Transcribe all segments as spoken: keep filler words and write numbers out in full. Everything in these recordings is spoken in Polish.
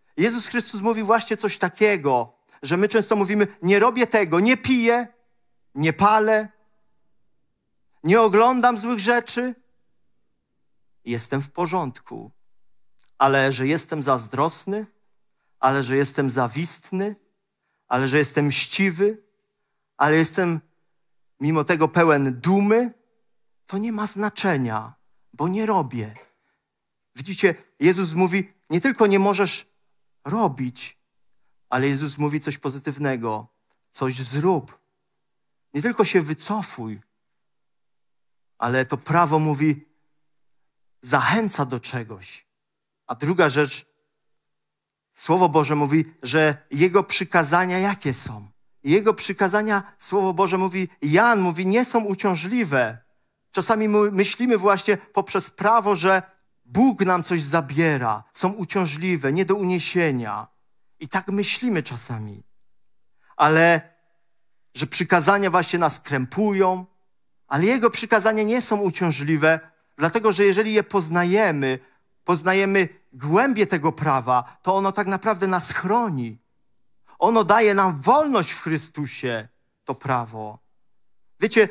Jezus Chrystus mówi właśnie coś takiego, że my często mówimy, nie robię tego, nie piję, nie palę, nie oglądam złych rzeczy, jestem w porządku, ale że jestem zazdrosny, ale że jestem zawistny, ale że jestem mściwy, ale jestem mimo tego pełen dumy, to nie ma znaczenia, bo nie robię. Widzicie, Jezus mówi, nie tylko nie możesz robić, ale Jezus mówi coś pozytywnego. Coś zrób. Nie tylko się wycofuj, ale to prawo mówi, zachęca do czegoś. A druga rzecz, Słowo Boże mówi, że Jego przykazania jakie są? Jego przykazania, Słowo Boże mówi, Jan mówi, nie są uciążliwe. Czasami my myślimy właśnie poprzez prawo, że Bóg nam coś zabiera. Są uciążliwe, nie do uniesienia. I tak myślimy czasami. Ale że przykazania właśnie nas krępują, ale Jego przykazania nie są uciążliwe, dlatego że jeżeli je poznajemy, poznajemy głębię tego prawa, to ono tak naprawdę nas chroni. Ono daje nam wolność w Chrystusie, to prawo. Wiecie,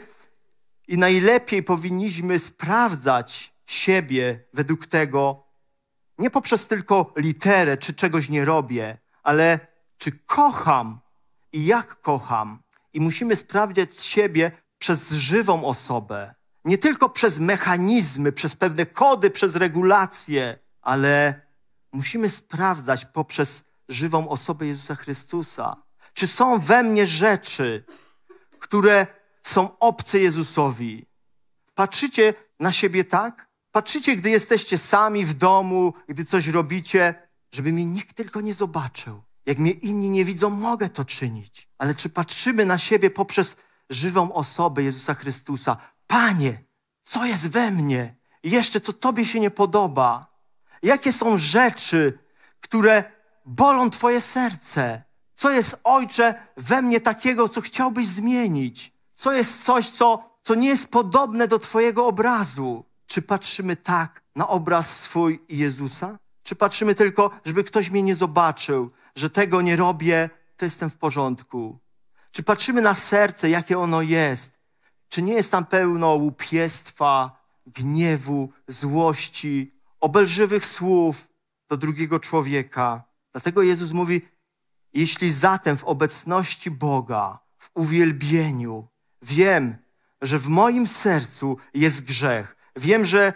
i najlepiej powinniśmy sprawdzać siebie według tego, nie poprzez tylko literę, czy czegoś nie robię, ale czy kocham i jak kocham. I musimy sprawdzać siebie przez żywą osobę. Nie tylko przez mechanizmy, przez pewne kody, przez regulacje, ale musimy sprawdzać poprzez żywą osobę Jezusa Chrystusa. Czy są we mnie rzeczy, które są obce Jezusowi? Patrzycie na siebie tak? Patrzycie, gdy jesteście sami w domu, gdy coś robicie, żeby mnie nikt tylko nie zobaczył. Jak mnie inni nie widzą, mogę to czynić. Ale czy patrzymy na siebie poprzez żywą osobę Jezusa Chrystusa? Panie, co jest we mnie? I jeszcze co Tobie się nie podoba? Jakie są rzeczy, które bolą Twoje serce? Co jest, Ojcze, we mnie takiego, co chciałbyś zmienić? Co jest coś, co, co nie jest podobne do Twojego obrazu? Czy patrzymy tak na obraz swój i Jezusa? Czy patrzymy tylko, żeby ktoś mnie nie zobaczył, że tego nie robię, to jestem w porządku? Czy patrzymy na serce, jakie ono jest? Czy nie jest tam pełno łupiestwa, gniewu, złości, obelżywych słów do drugiego człowieka? Dlatego Jezus mówi, jeśli zatem w obecności Boga, w uwielbieniu, wiem, że w moim sercu jest grzech, wiem, że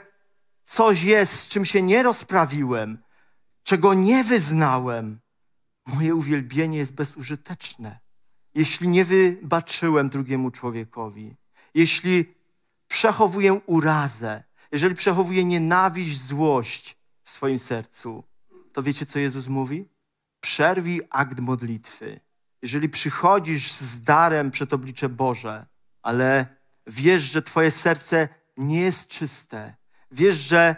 coś jest, z czym się nie rozprawiłem, czego nie wyznałem, moje uwielbienie jest bezużyteczne. Jeśli nie wybaczyłem drugiemu człowiekowi, jeśli przechowuję urazę, jeżeli przechowuję nienawiść, złość w swoim sercu, to wiecie, co Jezus mówi? Przerwij akt modlitwy. Jeżeli przychodzisz z darem przed oblicze Boże, ale wiesz, że twoje serce nie jest czyste, wiesz, że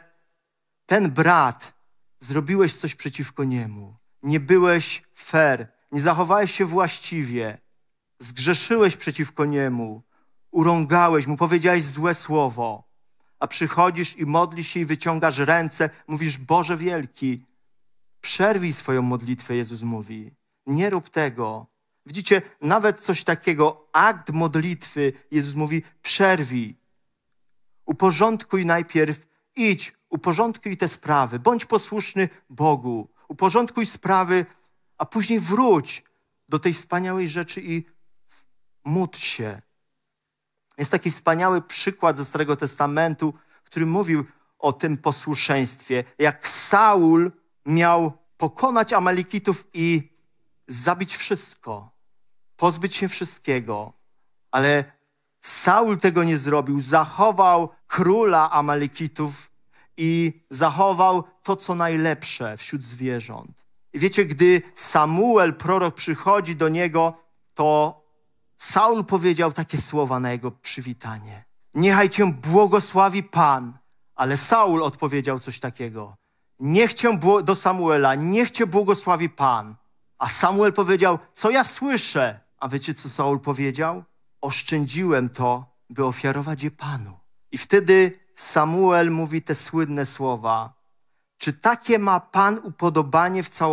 ten brat, zrobiłeś coś przeciwko niemu, nie byłeś fair, nie zachowałeś się właściwie, zgrzeszyłeś przeciwko niemu, urągałeś mu, powiedziałeś złe słowo, a przychodzisz i modlisz się i wyciągasz ręce, mówisz, Boże wielki, przerwij swoją modlitwę, Jezus mówi. Nie rób tego. Widzicie, nawet coś takiego, akt modlitwy, Jezus mówi, przerwij. Uporządkuj najpierw, idź, uporządkuj te sprawy, bądź posłuszny Bogu, uporządkuj sprawy, a później wróć do tej wspaniałej rzeczy i módl się. Jest taki wspaniały przykład ze Starego Testamentu, który mówił o tym posłuszeństwie. Jak Saul miał pokonać Amalekitów i zabić wszystko, pozbyć się wszystkiego, ale Saul tego nie zrobił. Zachował króla Amalekitów i zachował to, co najlepsze wśród zwierząt. I wiecie, gdy Samuel, prorok, przychodzi do niego, to Saul powiedział takie słowa na jego przywitanie. Niechaj cię błogosławi Pan. Ale Saul odpowiedział coś takiego. Niech cię do Samuela, niech cię błogosławi Pan. A Samuel powiedział, co ja słyszę? A wiecie, co Saul powiedział? Oszczędziłem to, by ofiarować je Panu. I wtedy Samuel mówi te słynne słowa. Czy takie ma Pan upodobanie w całości?